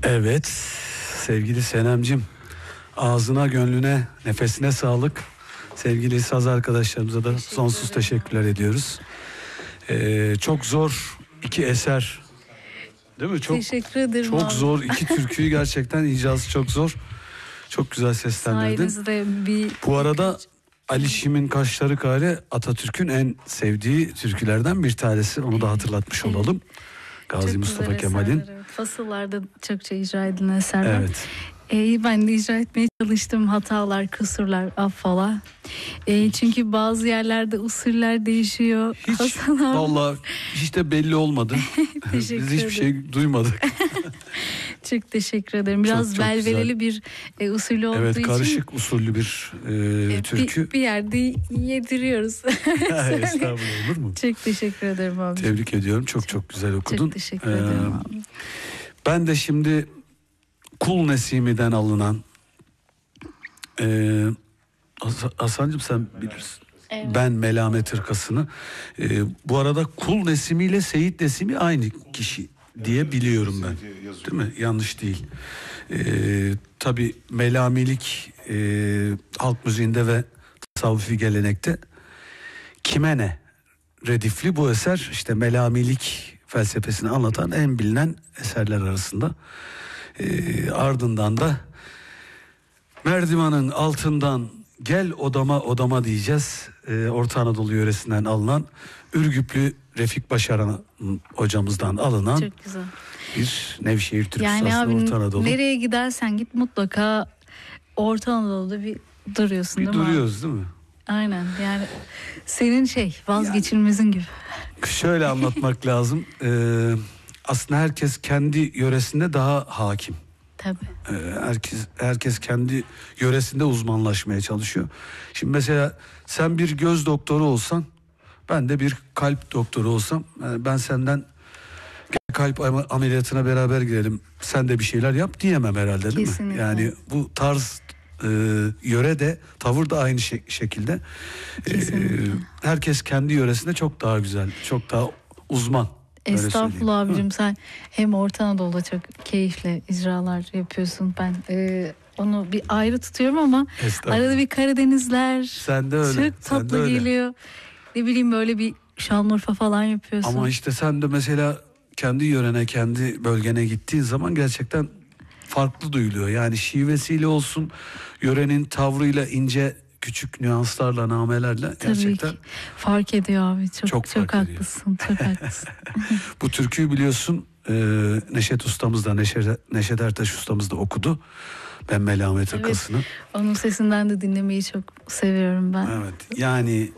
Evet sevgili Senemcim, ağzına gönlüne nefesine sağlık. Sevgili saz arkadaşlarımıza da sonsuz teşekkürler ediyoruz. Çok zor iki eser değil mi? Teşekkür ederim çok abi. Zor iki türküyü gerçekten icazı çok zor. Çok güzel seslendirdin. Bu arada Ali Şim'in Kaşları Kare Atatürk'ün en sevdiği türkülerden bir tanesi. Onu da hatırlatmış olalım. Gazi çok Mustafa Kemal'in. Evet. Fasıllarda çokça icra edilen eserler. Evet. Ben de icra etmeye çalıştım. Hatalar, kusurlar, affola. Çünkü bazı yerlerde usuller değişiyor. Hiç vallahi hiç de belli olmadı. Biz hiçbir şey duymadık. Çok teşekkür ederim. Biraz çok velveleli bir usulü olduğu için. Evet, karışık usullü bir türkü. Bir yerde yediriyoruz. Estağfurullah, olur mu? Çok teşekkür ederim abi. Tebrik ediyorum. Çok güzel okudun. Çok teşekkür ederim abi. Ben de şimdi Kul Nesimi'den alınan Hasan'cığım sen bilirsin. Evet. Ben Melamet Hırkası'nı bu arada Kul Nesimi ile Seyit Nesimi aynı kişi diye biliyorum ben. Değil mi? Yanlış değil. Tabii melamilik halk müziğinde ve tasavvufi gelenekte kime ne redifli bu eser, işte melamilik felsefesini anlatan en bilinen eserler arasında. Ardından da Merdivanın altından gel odama odama diyeceğiz. Orta Anadolu yöresinden alınan, Ürgüplü Refik Başaran hocamızdan alınan bir Nevşehir türküsü. Yani abi Orta Anadolu. Nereye gidersen git mutlaka Orta Anadolu'da bir duruyorsun değil mi? Bir duruyoruz değil mi? Aynen, yani senin vazgeçilmezin gibi. Şöyle anlatmak lazım. Aslında herkes kendi yöresinde daha hakim. Tabii. Herkes kendi yöresinde uzmanlaşmaya çalışıyor. Şimdi mesela sen bir göz doktoru olsan, ben de bir kalp doktoru olsam, ben senden kalp ameliyatına beraber girelim, sen de bir şeyler yap diyemem herhalde, değil Kesinlikle. mi? Yani bu tarz yöre de, tavır da aynı şekilde. Herkes kendi yöresinde çok daha güzel, çok daha uzman. Estağfurullah abicim, sen hem Orta Anadolu'da çok keyifli icralar yapıyorsun. Ben onu bir ayrı tutuyorum ama arada bir Karadenizler sen de öyle, çok tatlı geliyor. Ne bileyim, böyle bir Şanlıurfa falan yapıyorsun. Ama işte sen de mesela kendi yörene, kendi bölgene gittiğin zaman gerçekten farklı duyuluyor. Yani şivesiyle olsun, yörenin tavrıyla, ince küçük nüanslarla, namelerle gerçekten fark ediyor abi. Çok haklısın. Çok haklısın. Bu türküyü biliyorsun Neşet ustamız da, Neşet Ertaş ustamız da okudu. Ben Melamet Hırkası'nı. Evet, onun sesinden de dinlemeyi çok seviyorum ben. Evet, yani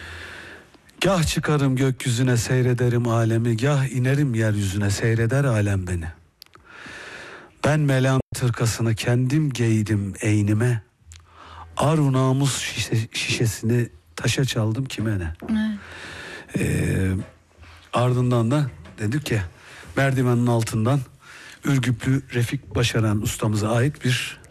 gah çıkarım gökyüzüne seyrederim alemi, gah inerim yeryüzüne seyreder alem beni. Ben Melamet Hırkası'nı kendim giydim eynime, ar namus şişesini taşa çaldım kime ne. Evet. Ardından da dedik ki merdivenin altından Ürgüplü Refik Başaran ustamıza ait bir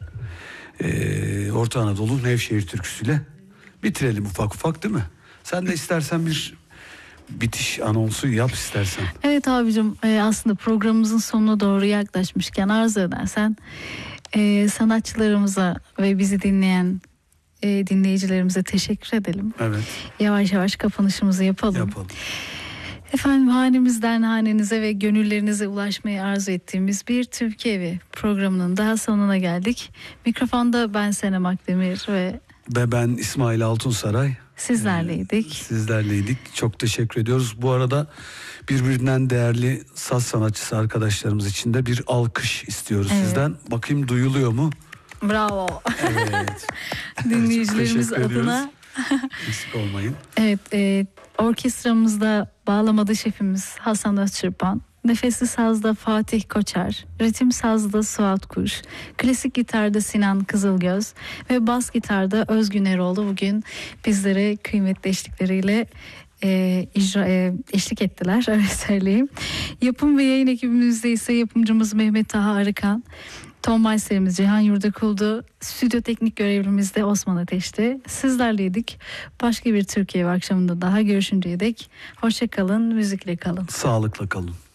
Orta Anadolu Nevşehir türküsüyle bitirelim ufak ufak, değil mi? Sen de istersen bir bitiş anonsu yap istersen. Evet abicim, aslında programımızın sonuna doğru yaklaşmışken arzu edersen sanatçılarımıza ve bizi dinleyen dinleyicilerimize teşekkür edelim. Evet. Yavaş yavaş kapanışımızı yapalım. Efendim, hanemizden hanenize ve gönüllerinize ulaşmayı arzu ettiğimiz bir Türkiye Evi programının daha sonuna geldik. Mikrofonda ben Senem Akdemir ve ben İsmail Altunsaray. Sizlerleydik. Çok teşekkür ediyoruz. Bu arada birbirinden değerli saz sanatçısı arkadaşlarımız için de bir alkış istiyoruz sizden. Bakayım duyuluyor mu? Bravo. Evet. Dinleyicilerimiz adına. Eksik olmayın. Evet, orkestramızda bağlamada şefimiz Hasan Özçırpan, nefesli sazda Fatih Koçer, ritim sazda Suat Kuş, klasik gitarda Sinan Kızılgöz ve bas gitarda Özgün Eroğlu bugün bizlere kıymetli eşlikleriyle eşlik ettiler, öyle söyleyeyim. Yapım ve yayın ekibimizde ise yapımcımız Mehmet Taha Arıkan, ton masterimiz Cihan Yurdakuldu, stüdyo teknik görevlimiz de Osman Ateş'ti. Sizlerleydik. Başka bir Türkiye akşamında daha görüşünceye dek hoşça kalın, müzikle kalın. Sağlıkla kalın.